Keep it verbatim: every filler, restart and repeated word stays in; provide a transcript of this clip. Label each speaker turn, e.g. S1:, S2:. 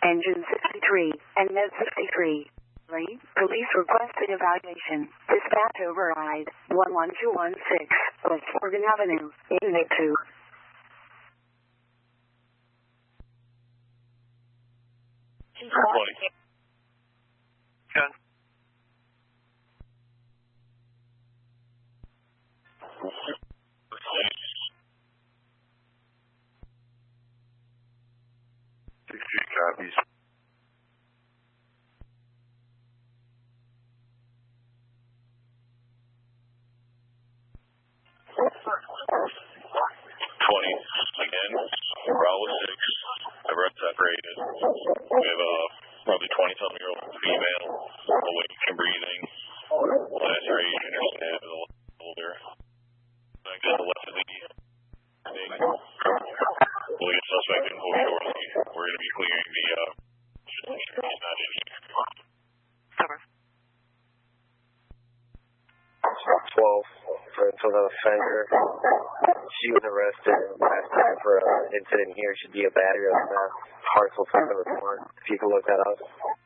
S1: Engine sixty-three, and Med sixty-three. Police requested evaluation. Dispatch override. one one two one six, West Morgan Avenue, Unit two.
S2: twenty.
S3: Gun.
S2: sixty copies. twenty. Again, Bravo six. I've read separated. We have a probably twenty-something year old female, awake and breathing. Laceration or stab is a little older. Back to the left of the thing. We'll get suspect info shortly. We're going to be clearing the, uh, just make sure he's not in here.
S3: Cover.
S4: twelve. Rental offender. She was arrested last time for an incident here. Should be a battery on that. Hartsville Fire Report. If you can look that up.